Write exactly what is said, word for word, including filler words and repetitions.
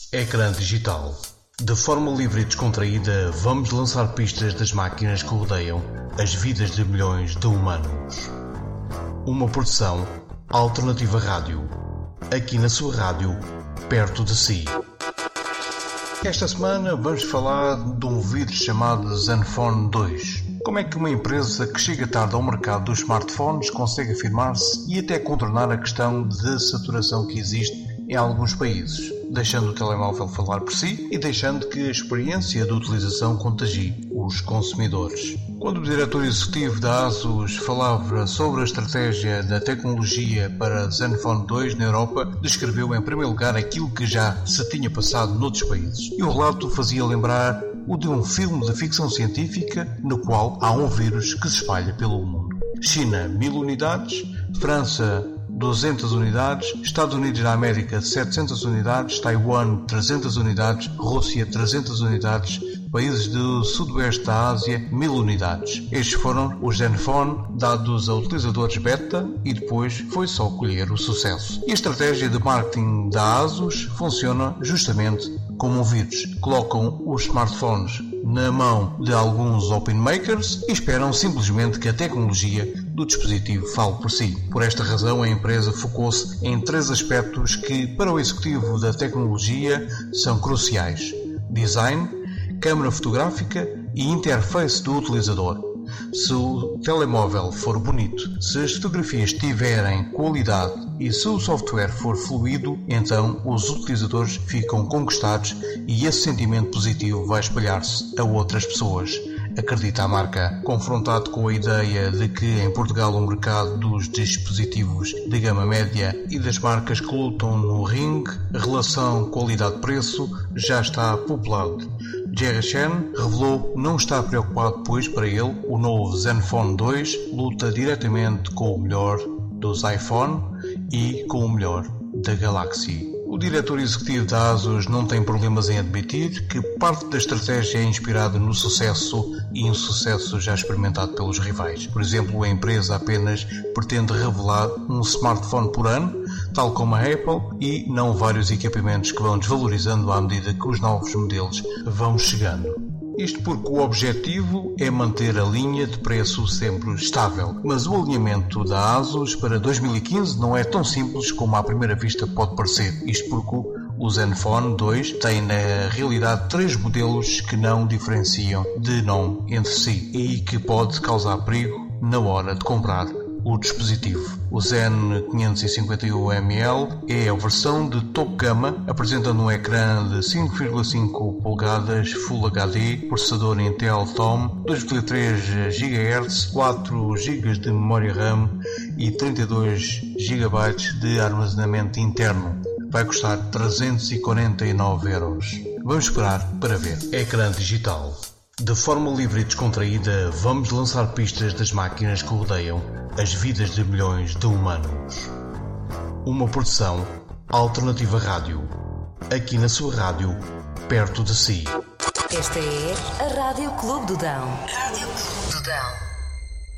Ecrã digital. De forma livre e descontraída, vamos lançar pistas das máquinas que rodeiam as vidas de milhões de humanos. Uma produção Alternativa Rádio. Aqui na sua rádio, perto de si. Esta semana vamos falar de um vírus chamado Zenfone dois. Como é que uma empresa que chega tarde ao mercado dos smartphones consegue afirmar-se e até contornar a questão de saturação que existe em alguns países, deixando o telemóvel falar por si e deixando que a experiência de utilização contagie os consumidores. Quando o diretor executivo da ASUS falava sobre a estratégia da tecnologia para Zenfone dois na Europa, descreveu em primeiro lugar aquilo que já se tinha passado noutros países. E o relato fazia lembrar o de um filme de ficção científica no qual há um vírus que se espalha pelo mundo. China, mil unidades, França, duzentas unidades, Estados Unidos da América, setecentas unidades, Taiwan, trezentas unidades, Rússia, trezentas unidades, países do sudoeste da Ásia, mil unidades. Estes foram os Zenfone dados a utilizadores beta e depois foi só colher o sucesso. E a estratégia de marketing da ASUS funciona justamente como um vírus. Colocam os smartphones na mão de alguns open makers e esperam simplesmente que a tecnologia do dispositivo fale por si. Por esta razão, a empresa focou-se em três aspectos que, para o executivo da tecnologia, são cruciais: design, câmara fotográfica e interface do utilizador. Se o telemóvel for bonito, se as fotografias tiverem qualidade e se o software for fluido, então os utilizadores ficam conquistados e esse sentimento positivo vai espalhar-se a outras pessoas, acredita a marca. Confrontado com a ideia de que em Portugal o mercado dos dispositivos de gama média e das marcas que lutam no ringue, a relação qualidade-preço já está populado. Jerry Chen revelou não estar preocupado, pois para ele o novo Zenfone dois luta diretamente com o melhor dos iPhone e com o melhor da Galaxy. O diretor executivo da ASUS não tem problemas em admitir que parte da estratégia é inspirada no sucesso e insucesso já experimentado pelos rivais. Por exemplo, a empresa apenas pretende revelar um smartphone por ano, tal como a Apple, e não vários equipamentos que vão desvalorizando à medida que os novos modelos vão chegando. Isto porque o objetivo é manter a linha de preço sempre estável. Mas o alinhamento da ASUS para dois mil e quinze não é tão simples como à primeira vista pode parecer. Isto porque o Zenfone dois tem na realidade três modelos que não diferenciam de nome entre si e que pode causar perigo na hora de comprar o dispositivo. O Zen quinhentos e cinquenta e um mililitros é a versão de topo gama, apresentando um ecrã de cinco vírgula cinco polegadas Full H D, processador Intel Atom, dois vírgula três gigahertz, quatro gigas de memória RAM e trinta e dois gigabytes de armazenamento interno. Vai custar trezentos e quarenta e nove euros. Vamos esperar para ver. Ecrã digital. De forma livre e descontraída, vamos lançar pistas das máquinas que rodeiam as vidas de milhões de humanos. Uma produção Alternativa Rádio. Aqui na sua rádio, perto de si. Esta é a Rádio Clube do Dão. Rádio Clube do Dão.